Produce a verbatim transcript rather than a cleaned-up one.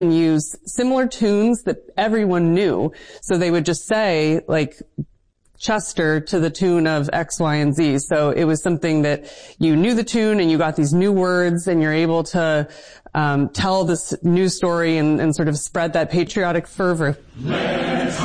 use similar tunes that everyone knew. So they would just say, like, Chester to the tune of X, Y, and Z. So it was something that you knew the tune and you got these new words and you're able to um, tell this new story and, and sort of spread that patriotic fervor.